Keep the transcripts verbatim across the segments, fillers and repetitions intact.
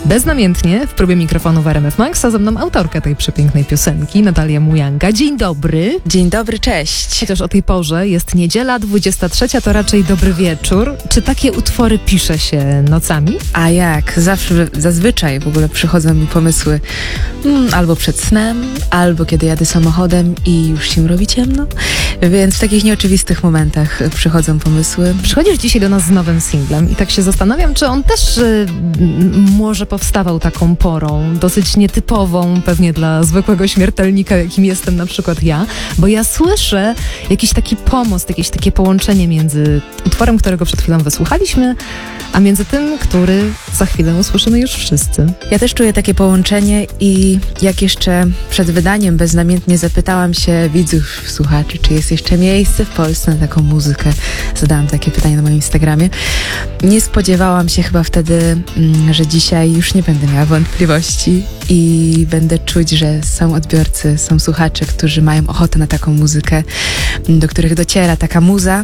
Beznamiętnie w próbie mikrofonu w R M F Max, a ze mną autorka tej przepięknej piosenki, Natalia Mujanga. Dzień dobry. Dzień dobry, cześć. Chociaż o tej porze jest niedziela, dwudziesta trzecia, to raczej dobry wieczór. Czy takie utwory pisze się nocami? A jak? Zawsze, zazwyczaj w ogóle przychodzą mi pomysły mm, albo przed snem, albo kiedy jadę samochodem i już się robi ciemno. Więc w takich nieoczywistych momentach przychodzą pomysły. Przychodzisz dzisiaj do nas z nowym singlem i tak się zastanawiam, czy on też y, może powstawał taką porą, dosyć nietypową pewnie dla zwykłego śmiertelnika, jakim jestem na przykład ja, bo ja słyszę jakiś taki pomost, jakieś takie połączenie między utworem, którego przed chwilą wysłuchaliśmy, a między tym, który za chwilę usłyszymy już wszyscy. Ja też czuję takie połączenie i jak jeszcze przed wydaniem beznamiętnie zapytałam się widzów, słuchaczy, czy jest jeszcze miejsce w Polsce na taką muzykę. Zadałam takie pytanie na moim Instagramie. Nie spodziewałam się chyba wtedy, że dzisiaj już nie będę miała wątpliwości i będę czuć, że są odbiorcy, są słuchacze, którzy mają ochotę na taką muzykę, do których dociera taka muza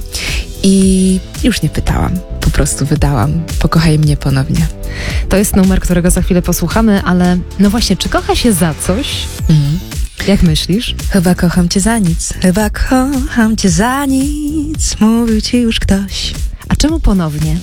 i już nie pytałam. Po prostu wydałam. Pokochaj mnie ponownie. To jest numer, którego za chwilę posłuchamy, ale no właśnie, czy kocha się za coś? Mhm. Jak myślisz? Chyba kocham cię za nic. Chyba kocham cię za nic. Mówił ci już ktoś. A czemu ponownie?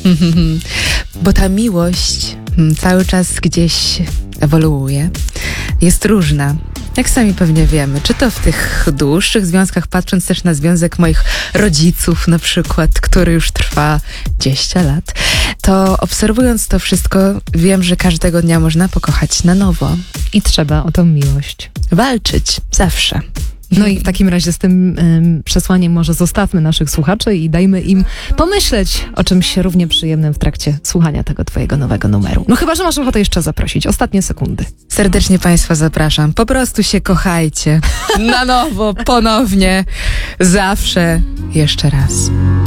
Bo ta miłość cały czas gdzieś ewoluuje. Jest różna. Jak sami pewnie wiemy, czy to w tych dłuższych związkach, patrząc też na związek moich rodziców na przykład, który już trwa dwadzieścia lat, to obserwując to wszystko, wiem, że każdego dnia można pokochać na nowo. I trzeba o tą miłość Walczyć. Zawsze. No i w takim razie z tym ym, przesłaniem może zostawmy naszych słuchaczy i dajmy im pomyśleć o czymś równie przyjemnym w trakcie słuchania tego twojego nowego numeru. No chyba, że masz ochotę jeszcze zaprosić. Ostatnie sekundy. Serdecznie Państwa zapraszam. Po prostu się kochajcie. Na nowo, ponownie, zawsze, jeszcze raz.